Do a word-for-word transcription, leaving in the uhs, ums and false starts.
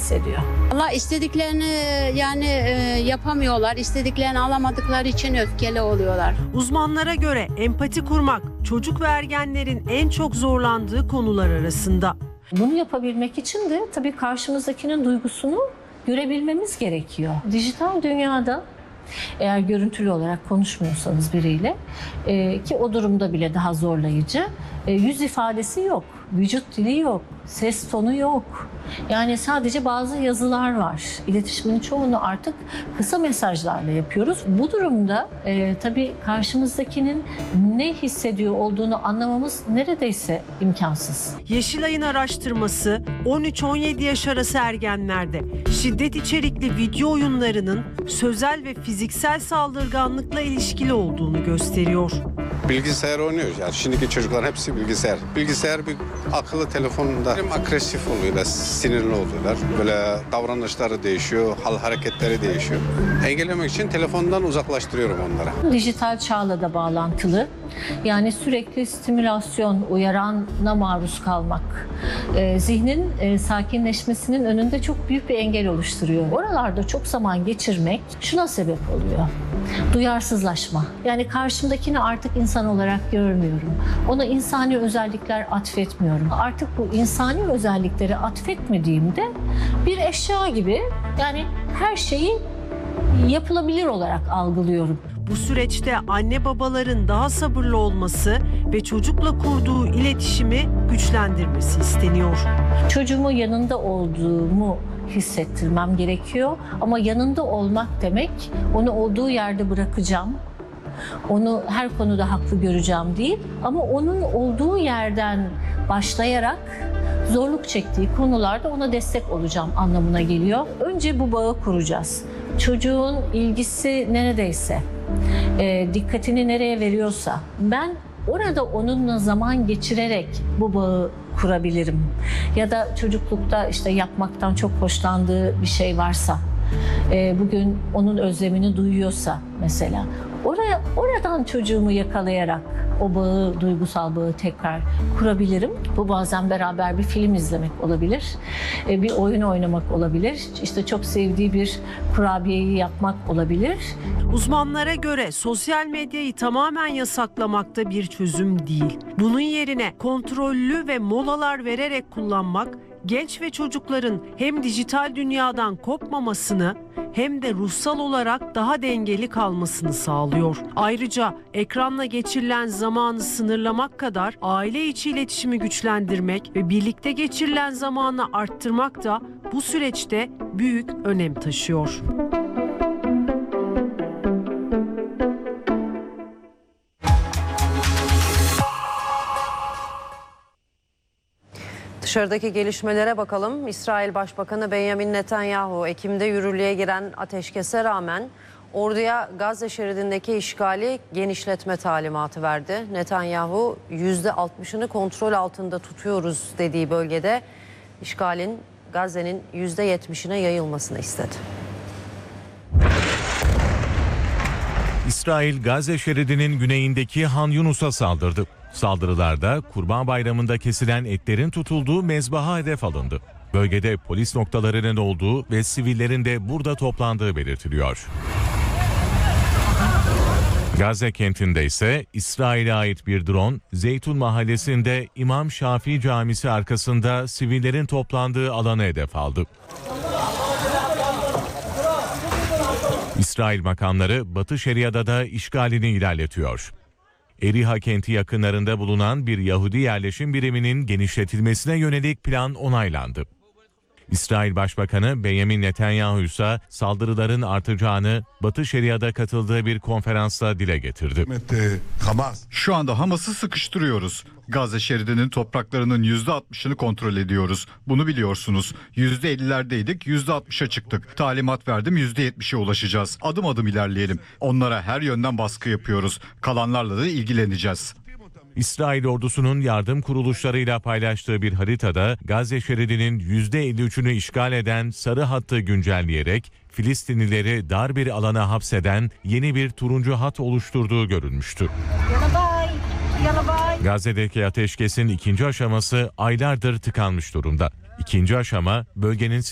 hissediyor. Allah istediklerini yani e, yapamıyorlar, istediklerini alamadıkları için öfkeli oluyorlar. Uzmanlara göre empati kurmak çocuk ve ergenlerin en çok zorlandığı konular arasında. Bunu yapabilmek için de tabii karşımızdakinin duygusunu görebilmemiz gerekiyor. Dijital dünyada eğer görüntülü olarak konuşmuyorsanız biriyle e, ki o durumda bile daha zorlayıcı, e, yüz ifadesi yok, vücut dili yok, ses tonu yok. Yani sadece bazı yazılar var. İletişimin çoğunu artık kısa mesajlarla yapıyoruz. Bu durumda e, tabii karşımızdakinin ne hissediyor olduğunu anlamamız neredeyse imkansız. Yeşilay'ın araştırması on üç on yedi yaş arası ergenlerde şiddet içerikli video oyunlarının sözel ve fiziksel saldırganlıkla ilişkili olduğunu gösteriyor. Bilgisayar oynuyoruz yani. Şimdiki çocukların hepsi bilgisayar. Bilgisayar bir akıllı telefonunda hem agresif oluyorlar, sinirli oluyorlar. Böyle davranışları değişiyor, hal hareketleri değişiyor. Engellemek için telefondan uzaklaştırıyorum onlara. Dijital çağla da bağlantılı. Yani sürekli stimülasyon, uyarana maruz kalmak, e, zihnin e, sakinleşmesinin önünde çok büyük bir engel oluşturuyor. Oralarda çok zaman geçirmek şuna sebep oluyor. Duyarsızlaşma. Yani karşımdakini artık insan olarak görmüyorum. Ona insani özellikler atfetmiyorum. Artık bu insani özellikleri atfetmediğimde bir eşya gibi yani her şeyi yapılabilir olarak algılıyorum. Bu süreçte anne babaların daha sabırlı olması ve çocukla kurduğu iletişimi güçlendirmesi isteniyor. Çocuğumun yanında olduğumu hissettirmem gerekiyor ama yanında olmak demek onu olduğu yerde bırakacağım. Onu her konuda haklı göreceğim değil ama onun olduğu yerden başlayarak zorluk çektiği konularda ona destek olacağım anlamına geliyor. Önce bu bağı kuracağız. Çocuğun ilgisi neredeyse, e, dikkatini nereye veriyorsa ben orada onunla zaman geçirerek bu bağı kurabilirim. Ya da çocuklukta işte yapmaktan çok hoşlandığı bir şey varsa, e, bugün onun özlemini duyuyorsa mesela, oraya oradan çocuğumu yakalayarak o bağı, duygusal bağı tekrar kurabilirim. Bu bazen beraber bir film izlemek olabilir, e, bir oyun oynamak olabilir, işte çok sevdiği bir kurabiyeyi yapmak olabilir. Uzmanlara göre sosyal medyayı tamamen yasaklamak da bir çözüm değil. Bunun yerine kontrollü ve molalar vererek kullanmak, genç ve çocukların hem dijital dünyadan kopmamasını hem de ruhsal olarak daha dengeli kalmasını sağlıyor. Ayrıca ekranla geçirilen zamanı sınırlamak kadar aile içi iletişimi güçlendirmek ve birlikte geçirilen zamanı arttırmak da bu süreçte büyük önem taşıyor. Dışarıdaki gelişmelere bakalım. İsrail Başbakanı Benjamin Netanyahu, Ekim'de yürürlüğe giren ateşkese rağmen orduya Gazze şeridindeki işgali genişletme talimatı verdi. Netanyahu yüzde altmışını kontrol altında tutuyoruz dediği bölgede işgalin Gazze'nin yüzde yetmişine yayılmasını istedi. İsrail Gazze şeridinin güneyindeki Han Yunus'a saldırdı. Saldırılarda Kurban Bayramı'nda kesilen etlerin tutulduğu mezbaha hedef alındı. Bölgede polis noktalarının olduğu ve sivillerin de burada toplandığı belirtiliyor. Gazze kentinde ise İsrail'e ait bir drone, Zeytun Mahallesi'nde İmam Şafii Camisi arkasında sivillerin toplandığı alanı hedef aldı. İsrail makamları Batı Şeria'da da işgalini ilerletiyor. Eriha kenti yakınlarında bulunan bir Yahudi yerleşim biriminin genişletilmesine yönelik plan onaylandı. İsrail Başbakanı Benjamin Netanyahu ise saldırıların artacağını Batı Şeria'da katıldığı bir konferansta dile getirdi. Şu anda Hamas'ı sıkıştırıyoruz. Gazze şeridinin topraklarının yüzde altmışını kontrol ediyoruz. Bunu biliyorsunuz. yüzde ellilerdeydik, yüzde altmışa çıktık. Talimat verdim, yüzde yetmişe ulaşacağız. Adım adım ilerleyelim. Onlara her yönden baskı yapıyoruz. Kalanlarla da ilgileneceğiz. İsrail ordusunun yardım kuruluşlarıyla paylaştığı bir haritada Gazze şeridinin yüzde elli üçünü işgal eden sarı hattı güncelleyerek Filistinlileri dar bir alana hapseden yeni bir turuncu hat oluşturduğu görülmüştü. Gazze'deki ateşkesin ikinci aşaması aylardır tıkanmış durumda. İkinci aşama bölgenin